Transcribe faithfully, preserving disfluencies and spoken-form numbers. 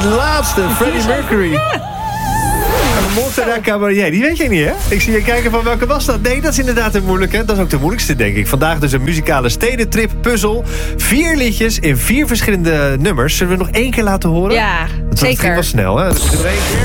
die laatste, Freddie Mercury. Montserrat Caballé, die weet je niet, hè? Ik zie je kijken van welke was dat? Nee, dat is inderdaad een moeilijke. Dat is ook de moeilijkste, denk ik. Vandaag dus een muzikale stedentrip puzzel. Vier liedjes in vier verschillende nummers. Zullen we nog één keer laten horen? Ja, dat zeker. Dat ging wel snel, hè?